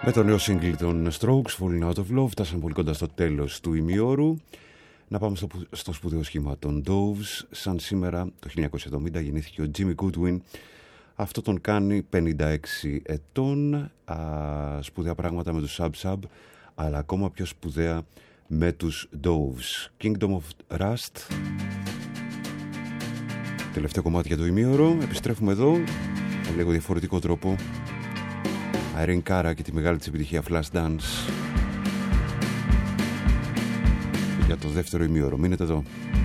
Με το νέο single των Strokes, Falling Out of Love, φτάσαμε πολύ κοντά στο τέλος του ημιώρου. Να πάμε στο σπουδαίο σχήμα των Doves. Σαν σήμερα, το 1970, γεννήθηκε ο Jimmy Goodwin. Αυτό τον κάνει 56 ετών. Σπουδαία πράγματα με τους Sub Sub, αλλά ακόμα πιο σπουδαία με τους Doves. Kingdom of Rust. Τελευταίο κομμάτι για το ημίωρο. Επιστρέφουμε εδώ με λίγο διαφορετικό τρόπο. Irene Cara και τη μεγάλη της επιτυχία Flash Dance για το δεύτερο ημίωρο. Μείνετε εδώ.